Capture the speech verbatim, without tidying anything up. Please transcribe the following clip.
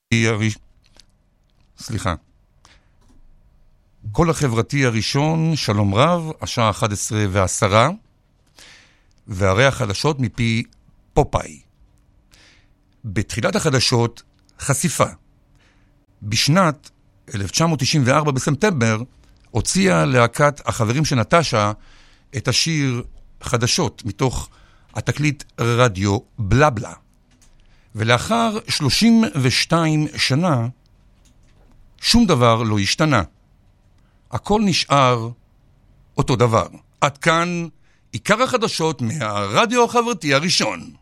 סליחה. קול החברתי הראשון, שלום רב, השעה אחת עשרה ועשרה, והרי החדשות מפי פופאי. בתחילת החדשות, חשיפה. בשנת אלף תשע מאות תשעים וארבע בספטמבר, הוציאה להקת החברים של נטשה את השיר חדשות מתוך התקליט רדיו בלה בלה. ולאחר שלושים ושתיים שנה, שום דבר לא השתנה. הכל נשאר אותו דבר. עד כאן עיקר החדשות מהרדיו החברתי הראשון.